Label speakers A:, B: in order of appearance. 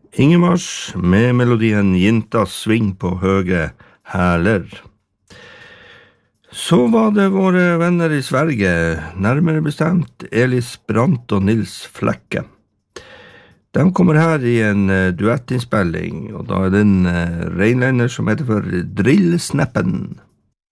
A: Ingemars med melodien Jintas sving på høge hæler. Så var det våre venner i Sverige, nærmere bestemt Elis Brandt og Nils Flekke. De kommer her i en duettinnspilling, og da er det en reinlender som heter for Drillsneppen.